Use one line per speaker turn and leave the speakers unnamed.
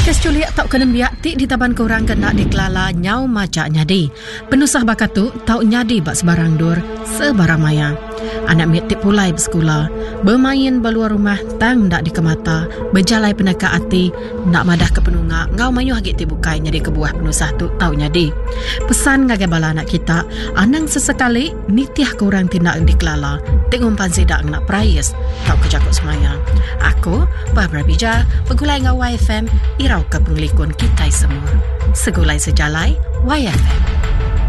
Kes culiak tau kena biak ti di taban korang kena dikelala nyau macak nyadi. Penusah bakatu tau nyadi bak sebarang dur, sebarang maya. Anak mit ti pulai bersekolah, bermain beluar rumah tang dak dikemata, berjalai penaka ati, nak madah ke penunga, ngau mayu hagit ti bukai nyadi kebuah penusah tu tau nyadi. Pesan ngagai bala anak kita, anang sesekali nitiah korang tindak dikelala, tengumpan sidak nak prayas, tau kejakut semaya. Aku, Barbara Bija, pegulai ngau YFM, irau ke penglikun kita semua. Segulai sejalai, YFM.